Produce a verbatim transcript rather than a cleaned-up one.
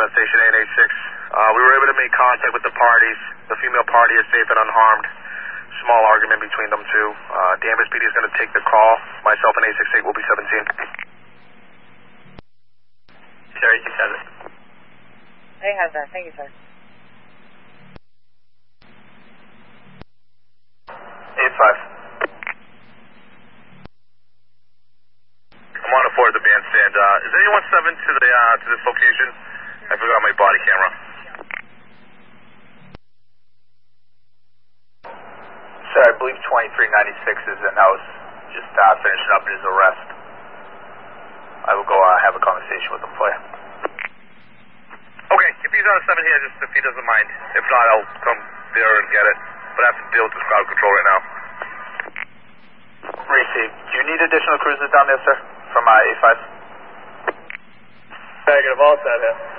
station eight eight six. Uh, we were able to make contact with the parties. The female party is safe and unharmed. Small argument between them two. Uh, Danvers P D is going to take the call. Myself and eight six eight will be seventeen. Terry, you have it. I have that. Thank you, sir. eight five. I'm on a four at the bandstand. Uh, is anyone seven to the uh, to this location? I forgot my body camera. Sir, I believe twenty-three ninety-six is in house. Just uh, finishing up his arrest. I will go uh, have a conversation with him for you. Okay, if he's on a seven here, just if he doesn't mind. If not, I'll come there and get it. But I have to deal with this crowd control right now. Received. Do you need additional cruisers down there, sir? From uh, A five? Negative, all set here.